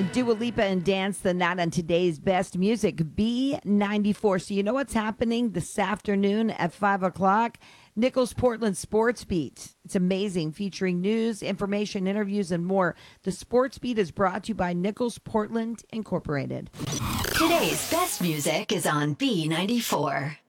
Dua Lipa and Dance the Night on today's best music, B94. So you know what's happening this afternoon at 5 o'clock? Nichols Portland Sports Beat. It's amazing, featuring news, information, interviews, and more. The Sports Beat is brought to you by Nichols Portland Incorporated. Today's best music is on B94.